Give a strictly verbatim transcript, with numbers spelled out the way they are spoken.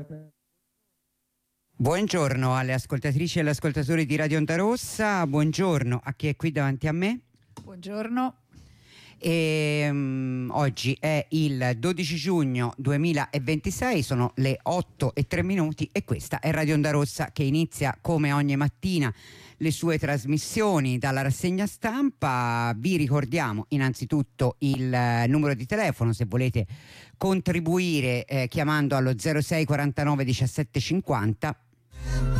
Buongiorno alle ascoltatrici e agli ascoltatori di Radio Onda Rossa, buongiorno a chi è qui davanti a me. Buongiorno. E, um, oggi è il dodici giugno duemilaventisei, sono le otto e tre minuti e questa è Radio Onda Rossa che inizia come ogni mattina le sue trasmissioni dalla rassegna stampa. Vi ricordiamo innanzitutto il eh, numero di telefono se volete contribuire eh, chiamando allo zero sei quarantanove diciassette cinquanta.